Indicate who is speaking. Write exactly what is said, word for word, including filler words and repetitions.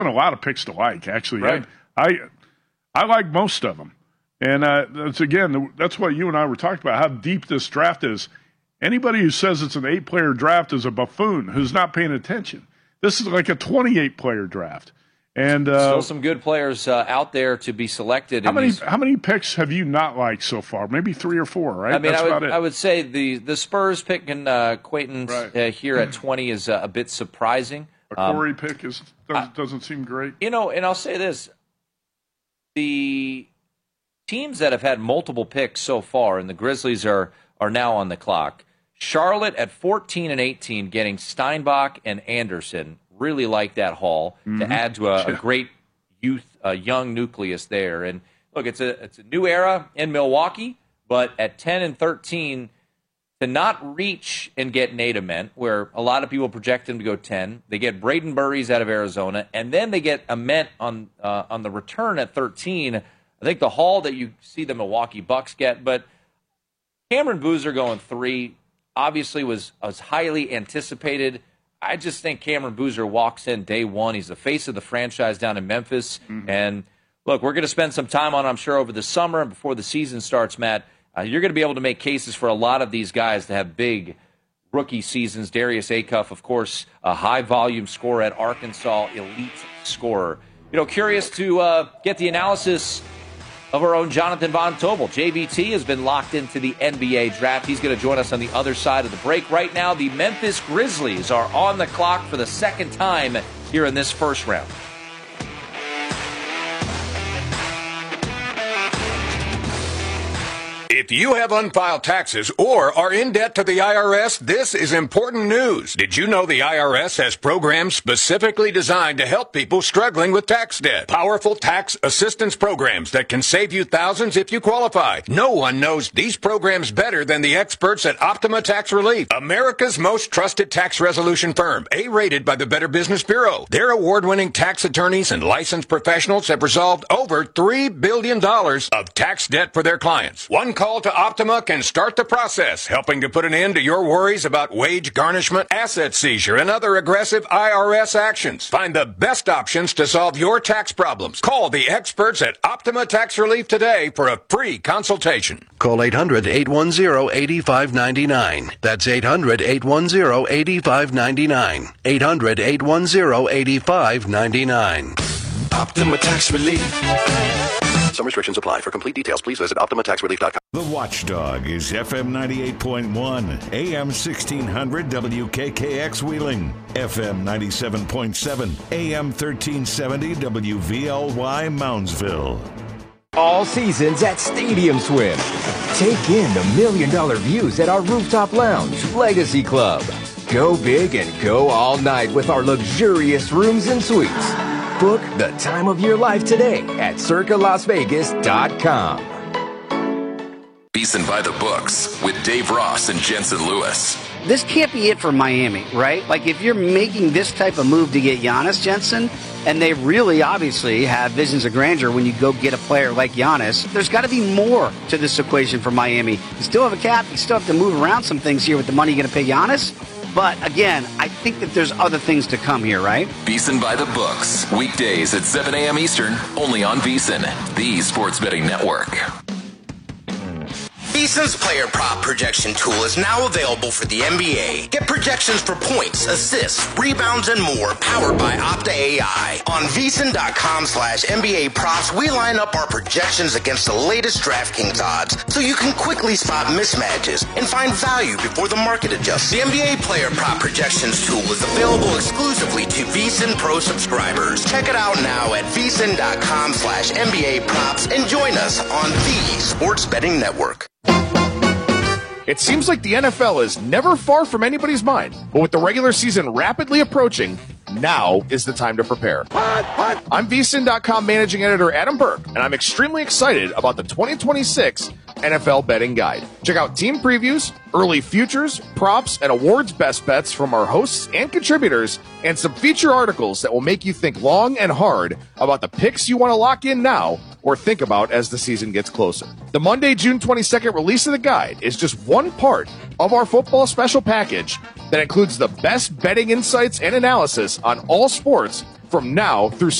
Speaker 1: a lot of picks to like, actually.
Speaker 2: Right.
Speaker 1: I, I I like most of them. And uh, that's, again, that's what you and I were talking about, how deep this draft is. Anybody who says it's an eight-player draft is a buffoon who's not paying attention. This is like a twenty-eight-player draft. And uh,
Speaker 2: still some good players uh, out there to be selected.
Speaker 1: How many
Speaker 2: these...
Speaker 1: how many picks have you not liked so far? Maybe three or four, right?
Speaker 2: I mean,
Speaker 1: That's
Speaker 2: I would,
Speaker 1: about it.
Speaker 2: I would say the, the Spurs picking uh, Quayton
Speaker 1: right.
Speaker 2: uh, here at twenty is uh, a bit surprising.
Speaker 1: A Corey um, pick is doesn't, doesn't seem great.
Speaker 2: You know, and I'll say this. The teams that have had multiple picks so far, and the Grizzlies are, are now on the clock, Charlotte at fourteen and eighteen getting Steinbach and Anderson. Really like that haul mm-hmm. to add to a, a great youth, a young nucleus there. And look, it's a it's a new era in Milwaukee, but at ten and thirteen, to not reach and get Nate Ament, where a lot of people project him to go ten, they get Braden Burries out of Arizona, and then they get Ament on uh, on the return at thirteen. I think the haul that you see the Milwaukee Bucks get, but Cameron Boozer going three obviously was was highly anticipated. I just think Cameron Boozer walks in day one. He's the face of the franchise down in Memphis. Mm-hmm. And, look, we're going to spend some time on, I'm sure, over the summer and before the season starts, Matt. Uh, you're going to be able to make cases for a lot of these guys to have big rookie seasons. Darius Acuff, of course, a high-volume scorer at Arkansas, elite scorer. You know, curious to uh, get the analysis of our own Jonathan Von Tobel. J V T has been locked into the N B A draft. He's going to join us on the other side of the break. Right now, the Memphis Grizzlies are on the clock for the second time here in this first round.
Speaker 3: If you have unfiled taxes or are in debt to the I R S, this is important news. Did you know the I R S has programs specifically designed to help people struggling with tax debt? Powerful tax assistance programs that can save you thousands if you qualify. No one knows these programs better than the experts at Optima Tax Relief, America's most trusted tax resolution firm, A-rated by the Better Business Bureau. Their award-winning tax attorneys and licensed professionals have resolved over three billion dollars of tax debt for their clients. One call to Optima can start the process, helping to put an end to your worries about wage garnishment, asset seizure, and other aggressive I R S actions. Find the best options to solve your tax problems. Call the experts at Optima Tax Relief today for a free consultation.
Speaker 4: Call eight hundred, eight one zero, eight five nine nine. That's eight hundred, eight one zero, eight five nine nine. eight hundred, eight one zero, eight five nine nine.
Speaker 5: Optima Tax Relief.
Speaker 4: Some restrictions apply. For complete details, please visit optima tax relief dot com.
Speaker 6: The Watchdog is F M ninety-eight point one, A M sixteen hundred W K K X Wheeling, F M ninety-seven point seven, A M thirteen seventy W V L Y Moundsville.
Speaker 7: All seasons at Stadium Swim. Take in the million dollar views at our rooftop lounge, Legacy Club. Go big and go all night with our luxurious rooms and suites. Book the time of your life today at circa las vegas dot com.
Speaker 5: Beeson by the books with Dave Ross and Jensen Lewis.
Speaker 8: This can't be it for Miami, right? Like, if you're making this type of move to get Giannis, Jensen, and they really obviously have visions of grandeur when you go get a player like Giannis, there's got to be more to this equation for Miami. You still have a cap. You still have to move around some things here with the money you're going to pay Giannis. But, again, I think that there's other things to come here, right?
Speaker 5: Beeson by the books. Weekdays at seven a.m. Eastern, only on Beeson, the sports betting network.
Speaker 9: Beeson's player prop projection tool is now available for the N B A. Get projections for points, assists, rebounds, and more powered by Opta A I. On Beeson.com slash NBA props, we line up our projections against the latest DraftKings odds so you can quickly spot mismatches and find value before the market adjusts. The N B A player prop projections tool is available exclusively to Beeson Pro subscribers. Check it out now at Beeson.com slash NBA props and join us on the Sports Betting Network.
Speaker 10: It seems like the N F L is never far from anybody's mind, but with the regular season rapidly approaching, now is the time to prepare. I'm V S I N dot com managing editor Adam Burke, and I'm extremely excited about the twenty twenty-six N F L betting guide. Check out team previews, early futures, props, and awards best bets from our hosts and contributors, and some feature articles that will make you think long and hard about the picks you want to lock in now or think about as the season gets closer. The Monday, June twenty-second release of the guide is just one part of our football special package that includes the best betting insights and analysis on all sports from now through